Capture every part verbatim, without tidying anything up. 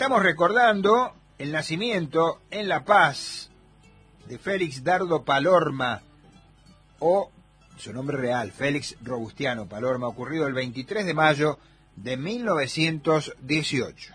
Estamos recordando el nacimiento en La Paz de Félix Dardo Palorma, o su nombre real, Félix Robustiano Palorma, ocurrido el veintitrés de mayo de mil novecientos dieciocho.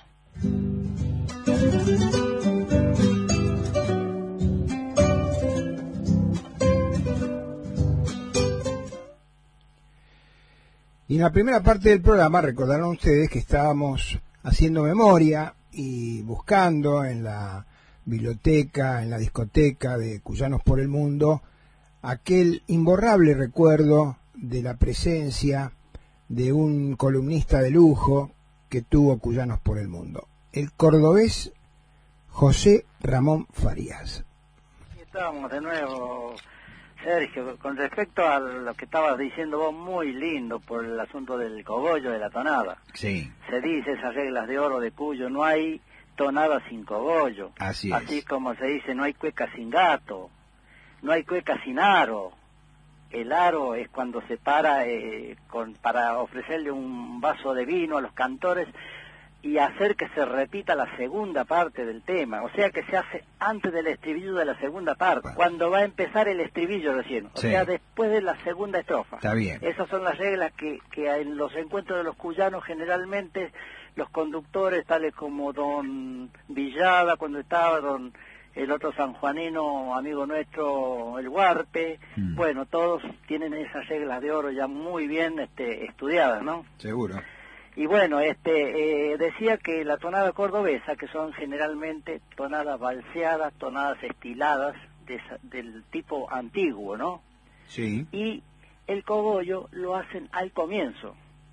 Y en la primera parte del programa recordaron ustedes que estábamos haciendo memoria y buscando en la biblioteca, en la discoteca de Cuyanos por el Mundo, aquel imborrable recuerdo de la presencia de un columnista de lujo que tuvo Cuyanos por el Mundo, el cordobés José Ramón Farías. Aquí estamos de nuevo, Sergio, con respecto a lo que estabas diciendo vos, muy lindo por el asunto del cogollo, de la tonada. Sí. Se dice esas reglas de oro de Cuyo, no hay tonada sin cogollo. Así es. Así como se dice, no hay cueca sin gato, no hay cueca sin aro. El aro es cuando se para eh, con, para ofrecerle un vaso de vino a los cantores y hacer que se repita la segunda parte del tema, o sea que se hace antes del estribillo de la segunda parte, bueno, cuando va a empezar el estribillo recién, o sí, sea después de la segunda estrofa. Está bien. Esas son las reglas que, que en los encuentros de los cuyanos generalmente los conductores, tales como don Villada cuando estaba, don el otro sanjuanino, amigo nuestro, el Huarpe, mm. bueno, todos tienen esas reglas de oro ya muy bien este, estudiadas, ¿no? Seguro. Y bueno, este eh, decía que la tonada cordobesa, que son generalmente tonadas balseadas, tonadas estiladas, de, del tipo antiguo, ¿no? Sí. Y el cogollo lo hacen al comienzo.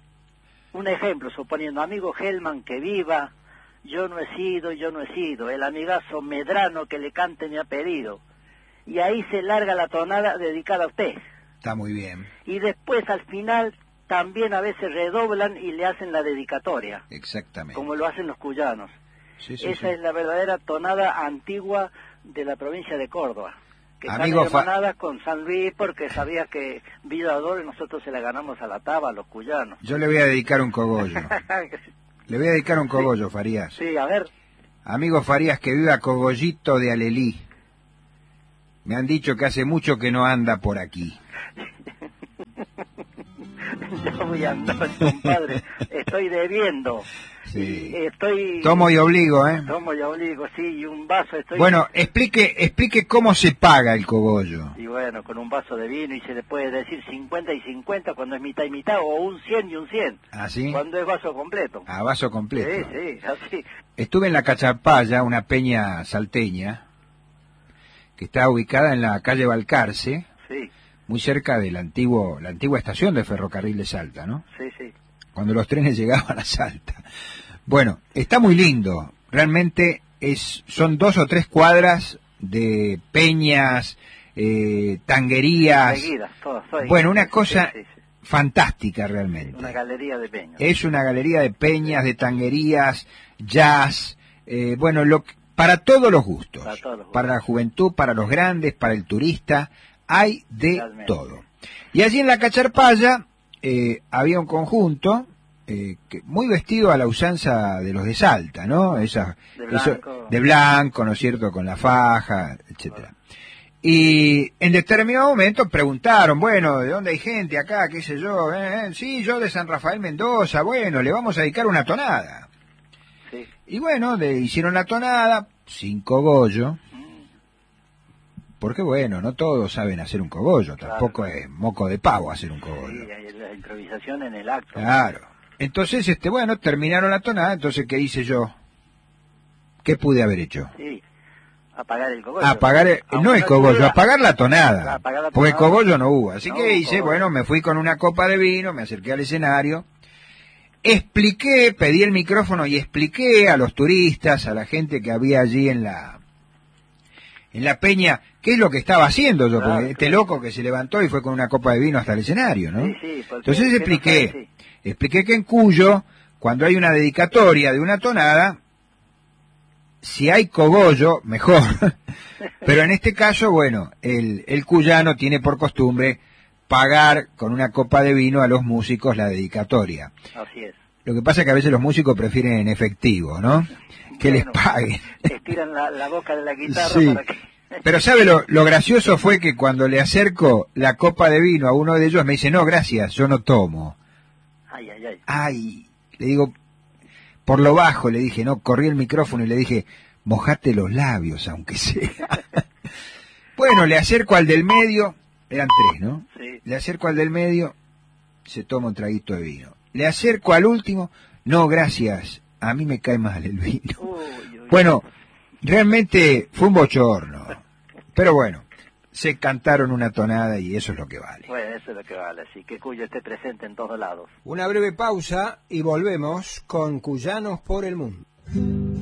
Un ejemplo, suponiendo, amigo Hellman que viva, yo no he sido, yo no he sido, el amigazo Medrano que le cante me ha pedido. Y ahí se larga la tonada dedicada a usted. Está muy bien. Y después al final también a veces redoblan y le hacen la dedicatoria. Exactamente. Como lo hacen los cuyanos. Sí, sí, Esa sí. es la verdadera tonada antigua de la provincia de Córdoba. Que Amigo están hermanadas con San Luis porque sabía que Villa Dor nosotros se la ganamos a la taba, a los cuyanos. Yo le voy a dedicar un cogollo. Le voy a dedicar un cogollo, sí. Farías. Sí, a ver. Amigo Farías, que viva Cogollito de Alelí. Me han dicho que hace mucho que no anda por aquí. Ya voy a andar, compadre. Estoy debiendo. Sí. Estoy... Tomo y obligo, ¿eh? Tomo y obligo, sí, y un vaso estoy... Bueno, explique explique cómo se paga el cogollo. Y bueno, con un vaso de vino, y se le puede decir cincuenta y cincuenta cuando es mitad y mitad, o un cien y un cien. ¿Ah, sí? Cuando es vaso completo. Ah, vaso completo. Sí, sí, así. Estuve en la Cachapaya, una peña salteña, que está ubicada en la calle Balcarce, sí, muy cerca de la, antiguo, la antigua estación de ferrocarril de Salta, ¿no? Sí, sí. Cuando los trenes llegaban a Salta. Bueno, está muy lindo. Realmente es son dos o tres cuadras de peñas, eh, tanguerías. Seguidas, todas, todas. Bueno, una cosa sí, sí, sí. fantástica realmente. Una galería de peñas. Es una galería de peñas, de tanguerías, jazz, eh, bueno, lo, para todos los gustos. Para todos los gustos. Para la juventud, para los grandes, para el turista, hay de realmente todo. Y allí en la Cacharpaya eh, había un conjunto eh, que, muy vestido a la usanza de los de Salta, ¿no? Esa, de blanco, eso, de blanco, ¿no es cierto?, con la faja, etcétera. Y en determinado momento preguntaron, bueno, ¿de dónde hay gente acá? ¿Qué sé yo? ¿Eh? Sí, yo de San Rafael Mendoza, bueno, le vamos a dedicar una tonada. Sí. Y bueno, le hicieron la tonada, sin cogollo, porque bueno, no todos saben hacer un cogollo, tampoco claro. Es moco de pavo hacer un cogollo. Sí, hay la improvisación en el acto. Claro. Entonces, este, bueno, terminaron la tonada, entonces, ¿qué hice yo? ¿Qué pude haber hecho? Sí. Apagar el cogollo. Apagar el, no no el cogollo, tuviera, apagar la tonada. apagar la tonada. Porque cogollo no hubo. Así no, que hice, cogollo. Bueno, me fui con una copa de vino, me acerqué al escenario, expliqué, pedí el micrófono y expliqué a los turistas, a la gente que había allí en la en la peña, qué es lo que estaba haciendo yo, claro, porque este claro. loco que se levantó y fue con una copa de vino hasta el escenario, ¿no? Sí, sí, Entonces expliqué, no sabe, sí. expliqué que en Cuyo, cuando hay una dedicatoria de una tonada, si hay cogollo, mejor. Pero en este caso, bueno, el, el cuyano tiene por costumbre pagar con una copa de vino a los músicos la dedicatoria. Así es. Lo que pasa es que a veces los músicos prefieren en efectivo, ¿no? que bueno, les paguen. Estiran la, la boca de la guitarra Sí. para que... Pero ¿sabe lo, lo gracioso fue que cuando le acerco la copa de vino a uno de ellos me dice, no, gracias, yo no tomo. Ay, ay, ay. Ay, le digo, por lo bajo le dije, no, corrí el micrófono y le dije, mojate los labios, aunque sea. Bueno, le acerco al del medio, eran tres, ¿no? Sí. Le acerco al del medio, se toma un traguito de vino. Le acerco al último, no, gracias, a mí me cae mal el vino. Uy, uy, Bueno, realmente fue un bochorno, pero bueno, se cantaron una tonada y eso es lo que vale. bueno, eso es lo que vale, así que Cuyo esté presente en todos lados. Una breve pausa y volvemos con Cuyanos por el Mundo.